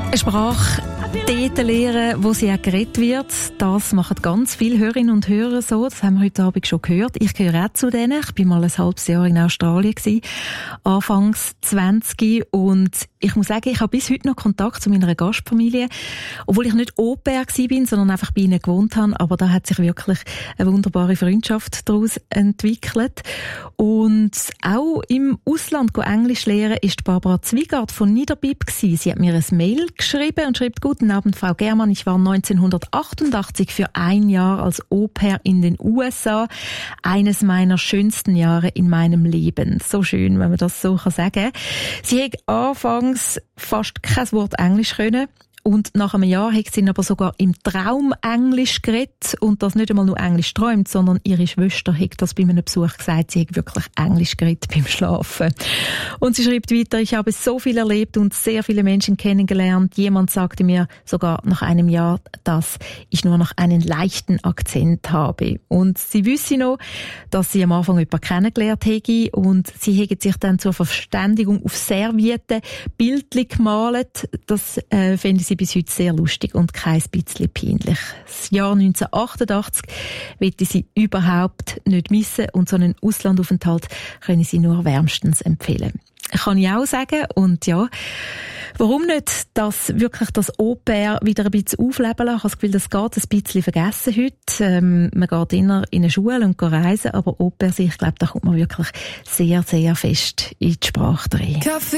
Eine Sprache dort lernen, wo sie auch geredet wird. Das machen ganz viele Hörerinnen und Hörer so. Das haben wir heute Abend schon gehört. Ich gehöre auch zu denen. Ich war mal ein halbes Jahr in Australien, anfangs 20. Und ich muss sagen, ich habe bis heute noch Kontakt zu meiner Gastfamilie. Obwohl ich nicht Au-pair bin, sondern einfach bei ihnen gewohnt habe. Aber da hat sich wirklich eine wunderbare Freundschaft daraus entwickelt. Und auch im Ausland Englisch lernen ist Barbara Zwigart von Niederbipp gewesen. Sie hat mir ein Mail geschrieben und schreibt: Guten Abend, Frau Germann. Ich war 1988 für ein Jahr als Au-pair in den USA. Eines meiner schönsten Jahre in meinem Leben. So schön, wenn man das so sagen kann. Sie hat anfangs fast kein Wort Englisch können. Und nach einem Jahr hat sie aber sogar im Traum Englisch geredet und das nicht einmal nur Englisch träumt, sondern ihre Schwester hat das bei einem Besuch gesagt, sie hat wirklich Englisch geredet beim Schlafen. Und sie schreibt weiter: Ich habe so viel erlebt und sehr viele Menschen kennengelernt. Jemand sagte mir sogar nach einem Jahr, dass ich nur noch einen leichten Akzent habe. Und sie wüsste noch, dass sie am Anfang jemanden kennengelernt hätte und sie hätte sich dann zur Verständigung auf Servietten Bildchen gemalt. Das finde ich bis heute sehr lustig und kein bisschen peinlich. Das Jahr 1988 wollte sie überhaupt nicht missen und so einen Auslandaufenthalt können sie nur wärmstens empfehlen. Kann ich auch sagen. Und ja, warum nicht wirklich das Au-pair wieder ein bisschen aufleben lassen? Ich habe das Gefühl, das geht ein bisschen vergessen heute. Man geht eher in eine Schule und geht reisen, aber Au-pair, ich glaube, da kommt man wirklich sehr, sehr fest in die Sprache rein.